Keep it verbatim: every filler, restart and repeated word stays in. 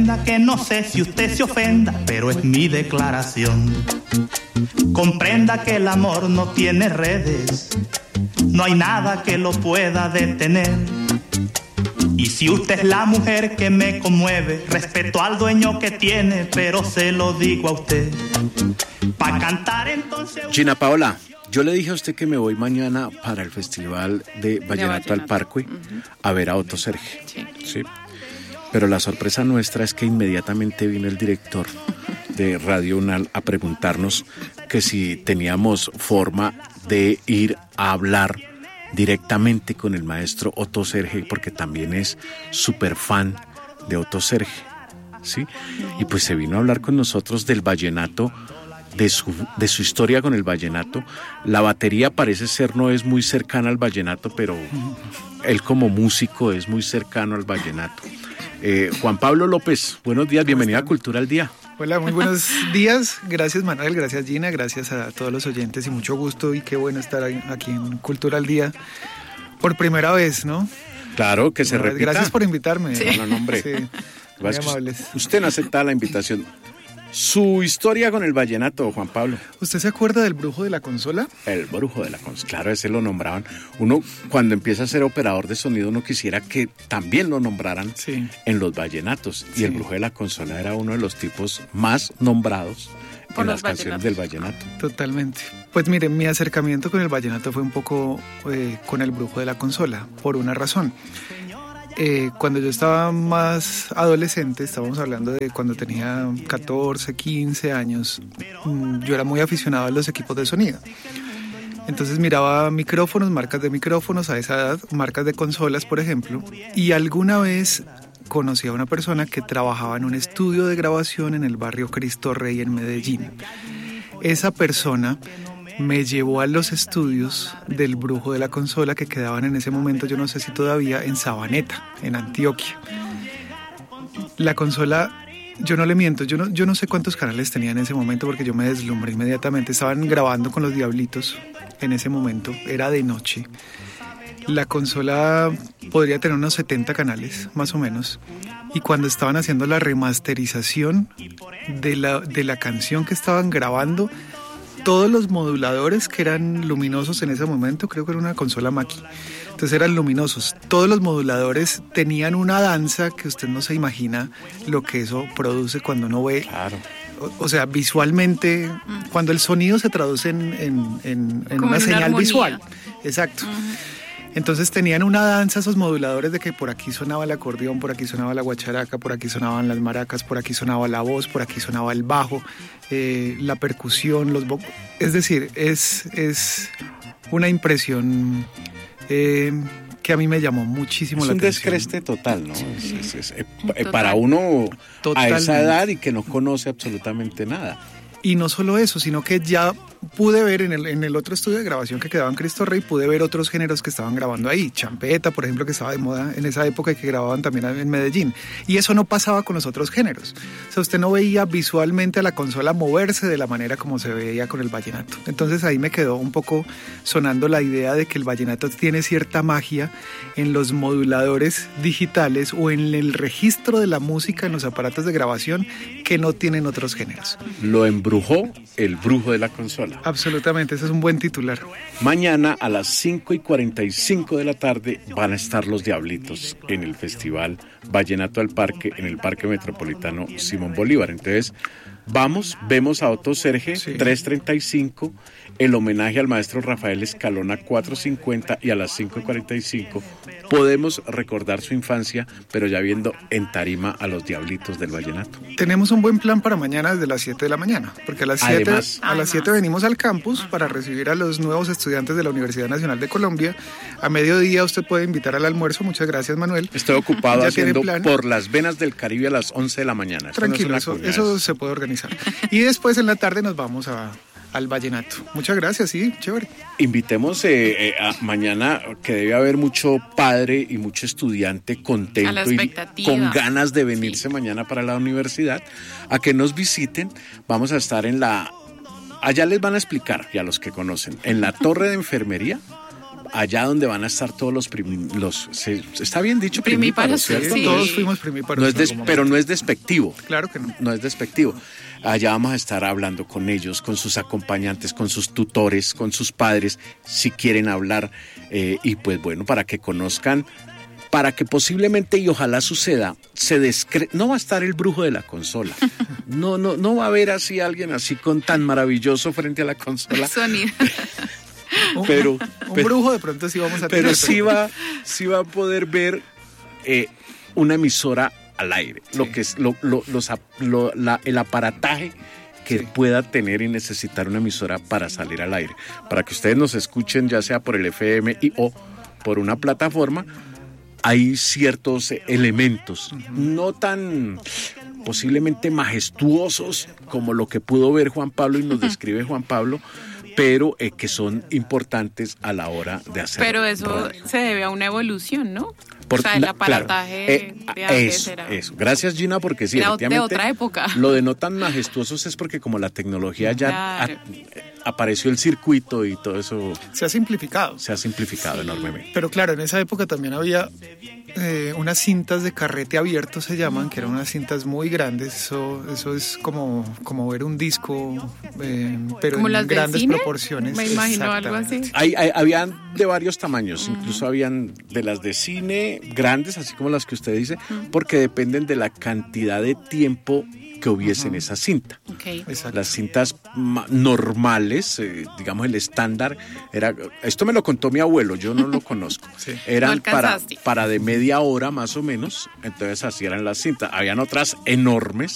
Que no sé si usted se ofenda, pero es mi declaración. Comprenda que el amor no tiene redes, no hay nada que lo pueda detener. Y si usted es la mujer que me conmueve, respeto al dueño que tiene, pero se lo digo a usted. Pa' cantar entonces... Gina Paola, yo le dije a usted que me voy mañana para el Festival de Vallenato al Parque uh-huh. a ver a Otto Serge. Sí. ¿Sí? Pero la sorpresa nuestra es que inmediatamente vino el director de Radio UNAL a preguntarnos que si teníamos forma de ir a hablar directamente con el maestro Otto Serge, porque también es súper fan de Otto Serge, ¿sí? Y pues se vino a hablar con nosotros del vallenato, de su, de su historia con el vallenato. La batería parece ser no es muy cercana al vallenato, pero él como músico es muy cercano al vallenato. Eh, Juan Pablo López, buenos días, bienvenida a Cultura al Día. Hola, muy buenos días, gracias Manuel, gracias Gina, gracias a todos los oyentes y mucho gusto y qué bueno estar aquí en Cultura al Día por primera vez, ¿no? Claro, que se no, repita. Gracias por invitarme. Sí. No, no, hombre. Sí, muy amables. Usted no acepta la invitación. Su historia con el vallenato, Juan Pablo. ¿Usted se acuerda del Brujo de la Consola? El Brujo de la Consola, claro, ese lo nombraban. Uno, cuando empieza a ser operador de sonido, uno quisiera que también lo nombraran sí. en los vallenatos. Y sí. el Brujo de la Consola era uno de los tipos más nombrados Por en las canciones del vallenato. Totalmente. Pues mire, mi acercamiento con el vallenato fue un poco eh, con el Brujo de la Consola, por una razón. Eh, cuando yo estaba más adolescente, estábamos hablando de cuando tenía catorce, quince años, yo era muy aficionado a los equipos de sonido. Entonces miraba micrófonos, marcas de micrófonos a esa edad, marcas de consolas, por ejemplo, y alguna vez conocí a una persona que trabajaba en un estudio de grabación en el barrio Cristo Rey en Medellín. Esa persona me llevó a los estudios del Brujo de la Consola que quedaban en ese momento, yo no sé si todavía, en Sabaneta, en Antioquia. La consola, yo no le miento, yo no, yo no sé cuántos canales tenía en ese momento porque yo me deslumbré inmediatamente. Estaban grabando con los Diablitos en ese momento, era de noche. La consola podría tener unos setenta canales, más o menos. Y cuando estaban haciendo la remasterización de la, de la canción que estaban grabando, todos los moduladores que eran luminosos en ese momento, creo que era una consola Mackie, entonces eran luminosos, todos los moduladores tenían una danza que usted no se imagina lo que eso produce cuando uno ve, claro. o, o sea, visualmente, cuando el sonido se traduce en, en, en, en una en señal una visual, exacto. Uh-huh. Entonces tenían una danza esos moduladores de que por aquí sonaba el acordeón, por aquí sonaba la guacharaca, por aquí sonaban las maracas, por aquí sonaba la voz, por aquí sonaba el bajo, eh, la percusión, los vocales. Es decir, es, es una impresión eh, que a mí me llamó muchísimo es la atención. Es un descreste total, ¿no? Sí. Es, es, es, es, total. Para uno Totalmente. A esa edad y que no conoce absolutamente nada. Y no solo eso, sino que ya pude ver en el, en el otro estudio de grabación que quedaba en Cristo Rey, pude ver otros géneros que estaban grabando ahí. Champeta, por ejemplo, que estaba de moda en esa época y que grababan también en Medellín. Y eso no pasaba con los otros géneros. O sea, usted no veía visualmente a la consola moverse de la manera como se veía con el vallenato. Entonces ahí me quedó un poco sonando la idea de que el vallenato tiene cierta magia en los moduladores digitales o en el registro de la música en los aparatos de grabación que no tienen otros géneros. Lo embrujó el Brujo de la Consola. Absolutamente, ese es un buen titular. Mañana a las cinco y cuarenta y cinco de la tarde van a estar los Diablitos en el Festival Vallenato al Parque, en el Parque Metropolitano Simón Bolívar. Entonces, vamos, vemos a Otto Serge, sí. tres treinta y cinco, el homenaje al maestro Rafael Escalona, cuatro cincuenta, y a las cinco y cuarenta y cinco podemos recordar su infancia, pero ya viendo en tarima a los Diablitos del Vallenato. Tenemos un buen plan para mañana desde las siete de la mañana, porque a las siete, además, a las siete venimos al campus para recibir a los nuevos estudiantes de la Universidad Nacional de Colombia. A mediodía usted puede invitar al almuerzo. Muchas gracias, Manuel. Estoy ocupado haciendo Por las Venas del Caribe a las once de la mañana. Tranquilo, eso, no eso se puede organizar. Y después en la tarde nos vamos a... al vallenato. Muchas gracias, sí, chévere. Invitemos eh, eh, a mañana, que debe haber mucho padre y mucho estudiante contento y con ganas de venirse sí. mañana para la universidad, a que nos visiten. Vamos a estar en la... Allá les van a explicar, y a los que conocen, en la Torre de Enfermería, allá donde van a estar todos los prim, los se, está bien dicho primíparos, ¿cierto? Sí. Todos fuimos primíparos. No es des, pero no es despectivo. Claro que no. No es despectivo. Allá vamos a estar hablando con ellos, con sus acompañantes, con sus tutores, con sus padres, si quieren hablar. Eh, y pues bueno, para que conozcan, para que posiblemente y ojalá suceda, se descre- no va a estar el brujo de la consola. No, no, no va a haber así alguien así con tan maravilloso frente a la consola. Sonido. Pero, un, un pero, brujo de pronto sí vamos a tener. Pero sí va, sí va a poder ver eh, una emisora al aire, sí. lo que es lo, lo, los, lo, la, el aparataje que sí. pueda tener y necesitar una emisora para salir al aire, para que ustedes nos escuchen ya sea por el F M y o por una plataforma. Hay ciertos elementos, uh-huh. no tan posiblemente majestuosos como lo que pudo ver Juan Pablo y nos describe Juan Pablo, pero eh, que son importantes a la hora de hacer. Pero eso radio. Se debe a una evolución, ¿no? Por, o sea, el aparataje claro, eh, de antes eso, era... eso. Gracias, Gina, porque sí, era efectivamente, de otra época. Lo de no tan majestuosos es porque como la tecnología ya claro. a, apareció el circuito y todo eso... Se ha simplificado. Se ha simplificado sí. enormemente. Pero claro, en esa época también había eh, unas cintas de carrete abierto, se llaman, que eran unas cintas muy grandes. Eso, eso es como, como ver un disco, eh, pero ¿Como en las grandes cine? proporciones. Me imagino algo así. Hay, hay, habían de varios tamaños, uh-huh. incluso habían de las de cine grandes, así como las que usted dice, uh-huh. porque dependen de la cantidad de tiempo que hubiese uh-huh. en esa cinta. Okay. Las cintas ma- normales, eh, digamos el estándar, era, esto me lo contó mi abuelo, yo no lo conozco, sí. eran no para, para de media hora más o menos, entonces así eran las cintas. Habían otras enormes